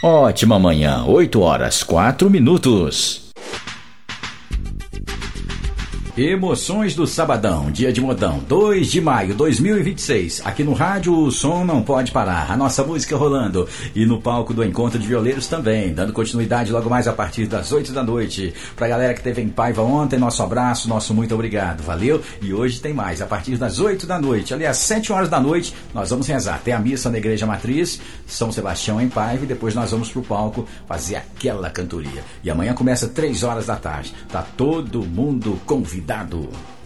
Ótima manhã, 8h04. Emoções do Sabadão, dia de modão, 2 de maio 2026. Aqui no rádio o som não pode parar, a nossa música rolando. E no palco do Encontro de Violeiros também, dando continuidade logo mais a partir das 8 da noite. Pra galera que teve em Paiva ontem, nosso abraço, nosso muito obrigado, valeu? E hoje tem mais, a partir das 8 da noite, aliás, 7 horas da noite, nós vamos rezar. Tem a missa na Igreja Matriz, São Sebastião em Paiva, e depois nós vamos pro palco fazer aquela cantoria. E amanhã começa 3 horas da tarde, tá todo mundo convidado.